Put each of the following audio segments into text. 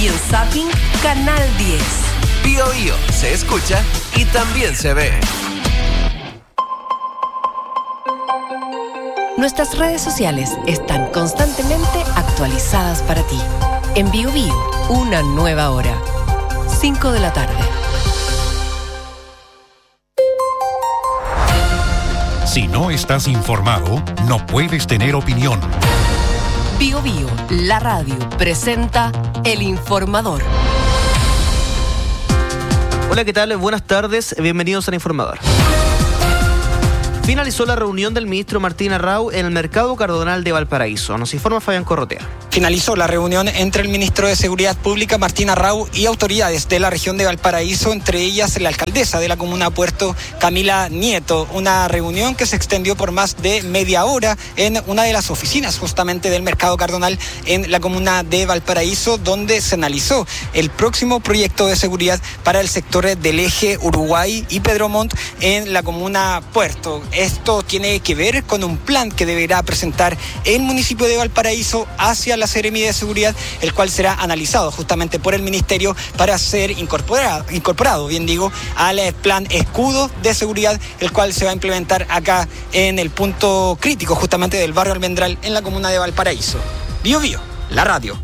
y en Zapping, Canal 10. Bio Bio se escucha y también se ve. Nuestras redes sociales están constantemente actualizadas para ti. En Bio Bio, una nueva hora. 5 de la tarde. Si no estás informado, no puedes tener opinión. Bio Bio, la radio, presenta El Informador. Hola, ¿qué tal? Buenas tardes, bienvenidos al Informador. Finalizó la reunión del ministro Martín Arrau en el Mercado Cardonal de Valparaíso. Nos informa Fabián Corrotea. Finalizó la reunión entre el ministro de Seguridad Pública, Martín Arrau, y autoridades de la región de Valparaíso, entre ellas la alcaldesa de la comuna Puerto, Camila Nieto. Una reunión que se extendió por más de media hora en una de las oficinas justamente del Mercado Cardonal en la comuna de Valparaíso, donde se analizó el próximo proyecto de seguridad para el sector del eje Uruguay y Pedro Montt en la comuna Puerto. Esto tiene que ver con un plan que deberá presentar el municipio de Valparaíso hacia la Seremi de Seguridad, el cual será analizado justamente por el ministerio para ser incorporado, al plan escudo de seguridad, el cual se va a implementar acá en el punto crítico justamente del barrio Almendral en la comuna de Valparaíso. Bio Bio, la radio.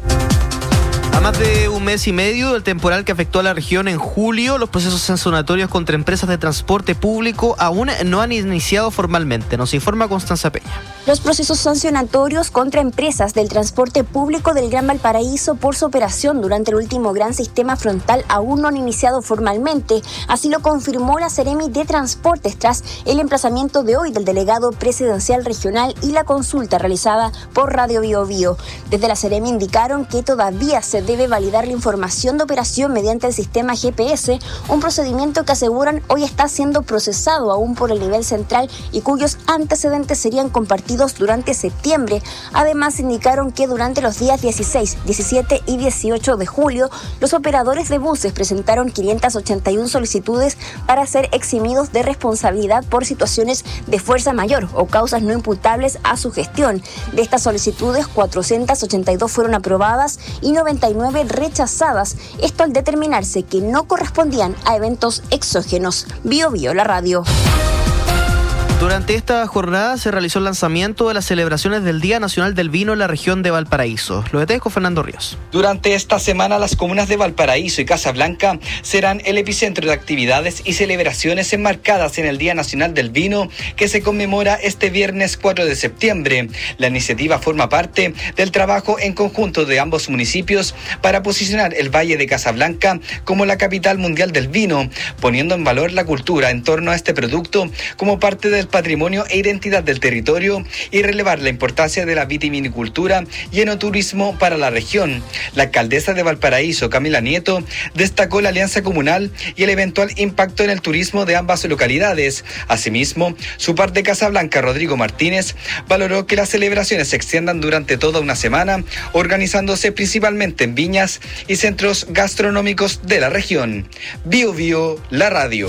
A más de un mes y medio del temporal que afectó a la región en julio, los procesos sancionatorios contra empresas de transporte público aún no han iniciado formalmente. Nos informa Constanza Peña. Los procesos sancionatorios contra empresas del transporte público del Gran Valparaíso por su operación durante el último gran sistema frontal aún no han iniciado formalmente. Así lo confirmó la Seremi de Transportes tras el emplazamiento de hoy del delegado presidencial regional y la consulta realizada por Radio Bio Bio. Desde la Seremi indicaron que todavía se debe validar la información de operación mediante el sistema GPS, un procedimiento que aseguran hoy está siendo procesado aún por el nivel central y cuyos antecedentes serían compartidos durante septiembre. Además, indicaron que durante los días 16, 17 y 18 de julio, los operadores de buses presentaron 581 solicitudes para ser eximidos de responsabilidad por situaciones de fuerza mayor o causas no imputables a su gestión. De estas solicitudes, 482 fueron aprobadas y 99 rechazadas, esto al determinarse que no correspondían a eventos exógenos. Bio Bio, la radio. Durante esta jornada se realizó el lanzamiento de las celebraciones del Día Nacional del Vino en la región de Valparaíso. Lo detalles con Fernando Ríos. Durante esta semana, las comunas de Valparaíso y Casablanca serán el epicentro de actividades y celebraciones enmarcadas en el Día Nacional del Vino, que se conmemora este viernes 4 de septiembre. La iniciativa forma parte del trabajo en conjunto de ambos municipios para posicionar el Valle de Casablanca como la capital mundial del vino, poniendo en valor la cultura en torno a este producto como parte del patrimonio e identidad del territorio y relevar la importancia de la vitivinicultura y enoturismo para la región. La alcaldesa de Valparaíso, Camila Nieto, destacó la alianza comunal y el eventual impacto en el turismo de ambas localidades. Asimismo, su par de Casablanca, Rodrigo Martínez, valoró que las celebraciones se extiendan durante toda una semana, organizándose principalmente en viñas y centros gastronómicos de la región. Bio Bio, la radio.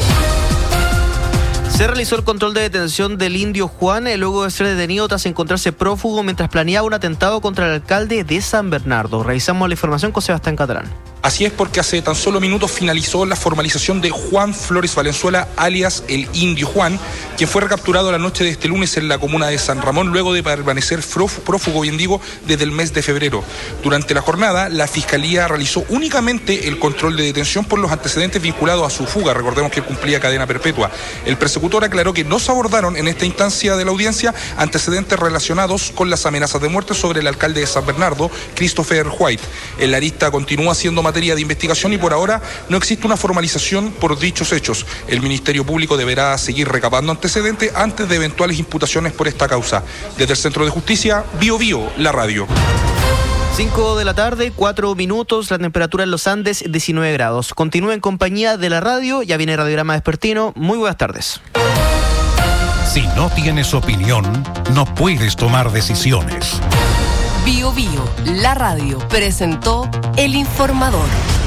Se realizó el control de detención del indio Juan luego de ser detenido tras encontrarse prófugo mientras planeaba un atentado contra el alcalde de San Bernardo. Revisamos la información con Sebastián Catalán. Así es, porque hace tan solo minutos finalizó la formalización de Juan Flores Valenzuela, alias el Indio Juan, quien fue recapturado la noche de este lunes en la comuna de San Ramón, luego de permanecer prófugo, desde el mes de febrero. Durante la jornada, la Fiscalía realizó únicamente el control de detención por los antecedentes vinculados a su fuga. Recordemos que cumplía cadena perpetua. El persecutor aclaró que no se abordaron en esta instancia de la audiencia antecedentes relacionados con las amenazas de muerte sobre el alcalde de San Bernardo, Christopher White. El arista continúa siendo materia de investigación y por ahora no existe una formalización por dichos hechos. El Ministerio Público deberá seguir recabando antecedentes antes de eventuales imputaciones por esta causa. Desde el Centro de Justicia, Bio Bio, la radio. 5 de la tarde, 4 minutos, la temperatura en los Andes 19 grados. Continúa en compañía de la radio, ya viene Radiograma Vespertino. Muy buenas tardes. Si no tienes opinión, no puedes tomar decisiones. Bio Bio, la radio, presentó El Informador.